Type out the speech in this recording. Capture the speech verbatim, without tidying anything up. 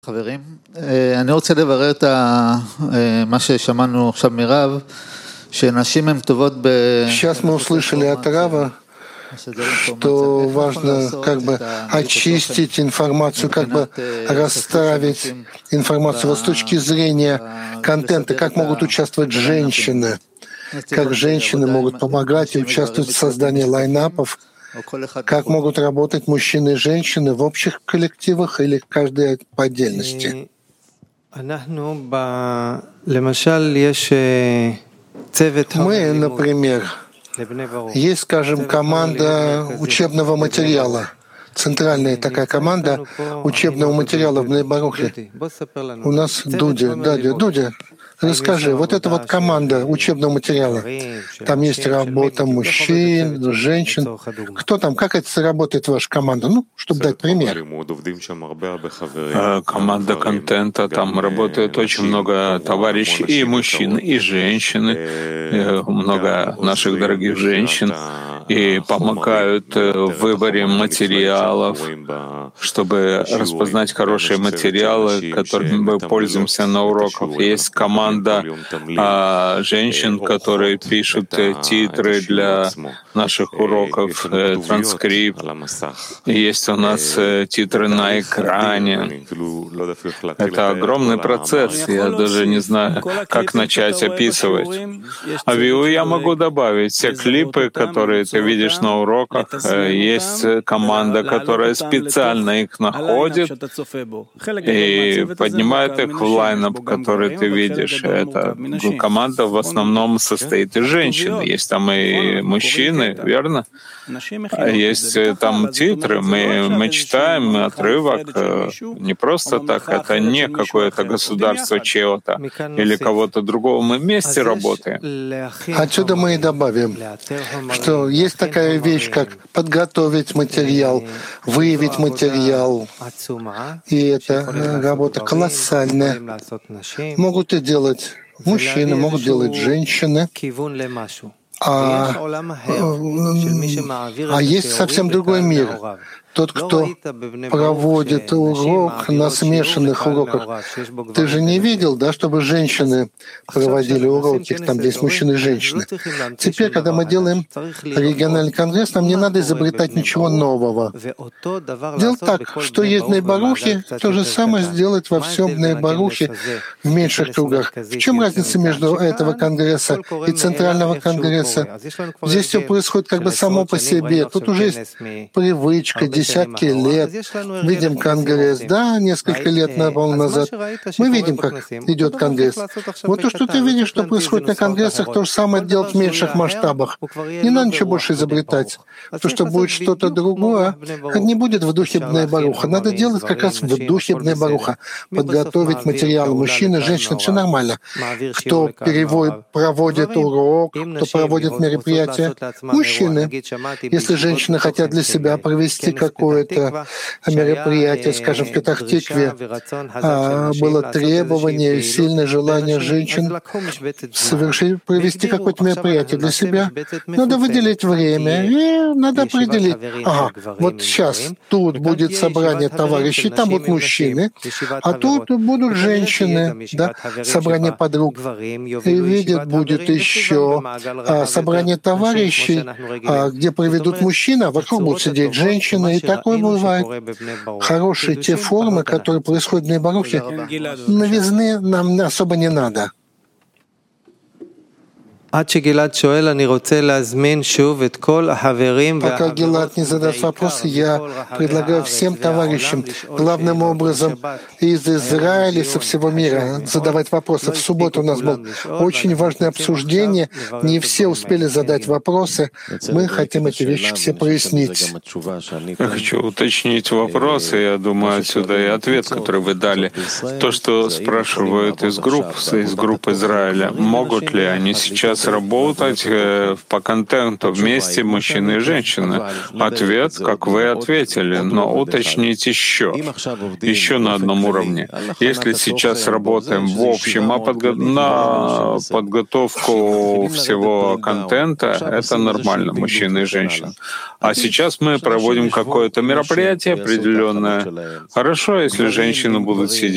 חברים, אני רוצה לברר את מה ששמענו עכשיו מרב, שנשים הן טובות ב... Сейчас мы услышали от Рава, что важно как бы очистить информацию, как бы расставить информацию вот с точки зрения контента, как могут участвовать женщины, как женщины могут помогать и участвовать в создании лайнапов, как могут работать мужчины и женщины в общих коллективах или каждый по отдельности. Мы, например, есть, скажем, команда учебного материала, центральная такая команда учебного материала в Бней Барухе. У нас Дудя, Дадя, Дудя. Расскажи, вот эта вот команда учебного материала, там есть работа мужчин, женщин. Кто там, как это работает ваша команда? Ну, чтобы дать пример. Команда контента, там работает очень много товарищей, и мужчин, и женщин, много наших дорогих женщин, и помогают в выборе материалов, чтобы распознать хорошие материалы, которыми мы пользуемся на уроках. Есть команда а, женщин, которые пишут титры для наших уроков, транскрипт. Есть у нас титры на экране. Это огромный процесс. Я даже не знаю, как начать описывать. А Виу я могу добавить. Все клипы, которые ты видишь на уроках, есть команда, которая специально их находит и поднимает их в лайнап, который ты видишь. Эта команда в основном состоит из женщин. Есть там и мужчины, верно? Есть там титры, мы, мы читаем отрывок не просто так, это не какое-то государство чего-то или кого-то другого, мы вместе работаем. Отсюда мы и добавим, что есть такая вещь, как подготовить материал, выявить материал, и это работа колоссальная. Могут и делать мужчины, могут делать женщины. А, а есть совсем другой мир. Тот, кто проводит урок на смешанных уроках. Ты же не видел, да, чтобы женщины проводили уроки, там здесь мужчины и женщины. Теперь, когда мы делаем региональный конгресс, нам не надо изобретать ничего нового. Делать так, что есть в Бней Барухе, то же самое сделать во всем Бней Барухе в меньших кругах. В чем разница между этого конгресса и центрального конгресса? Здесь все происходит как бы само по себе. Тут уже есть привычка, десятки лет. Видим конгресс, да, несколько лет назад. Мы видим, как идет конгресс. Вот то, что ты видишь, что происходит на конгрессах, то же самое делать в меньших масштабах. Не надо ничего больше изобретать. То, что будет что-то другое, это не будет в духе Бней Баруха. Надо делать как раз в духе Бней Баруха. Подготовить материалы. Мужчины, женщины, все нормально. Кто переводит, проводит урок, кто проводит мероприятия. Мужчины. Если женщины хотят для себя провести какое-то мероприятие, скажем, в Петах-Тикве, было требование и сильное желание женщин совершить, провести какое-то мероприятие для себя, надо выделить время и надо определить, ага, вот сейчас тут будет собрание товарищей, там будут мужчины, а тут будут женщины, да, собрание подруг. И видят, будет еще собрание товарищей, где проведут мужчины, а вокруг будут сидеть женщины, и такое бывает. Хорошие те формы, которые происходят в Бней Барухе, новизны нам особо не надо. Пока Гилад не задаст вопросы, я предлагаю всем товарищам, главным образом из Израиля, со всего мира, задавать вопросы. В субботу у нас было очень важное обсуждение. Не все успели задать вопросы. Мы хотим эти вещи все прояснить. Я хочу уточнить вопросы. Я думаю, отсюда и ответ, который вы дали. То, что спрашивают из групп, из групп Израиля, могут ли они сейчас работать по контенту вместе мужчины и женщины? Ответ, как вы ответили, но уточнить еще, еще на одном уровне. Если сейчас работаем в общем а подго... на подготовку всего контента, это нормально, мужчины и женщины. А сейчас мы проводим какое-то мероприятие определенное. Хорошо, если женщины будут сидеть